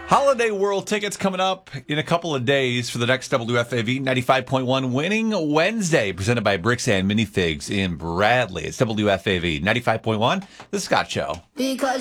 Holiday World tickets coming up in a couple of days for the next WFAV 95.1 Winning Wednesday, presented by Bricks and Minifigs in Bradley. It's WFAV 95.1, The Scott Show. Because